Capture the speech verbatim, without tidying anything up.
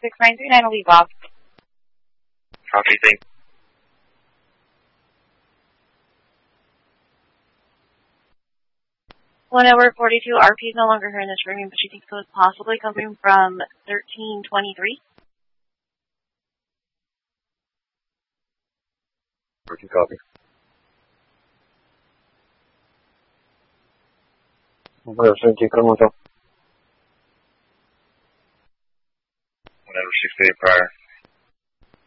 six nine three nine will be Bob. Copy, thank One hour forty-two, R P is no longer here in this room, but she thinks it was possibly coming from thirteen twenty-three. Working copy. Voy a sentir cómo está. One hour sixty-eight prior.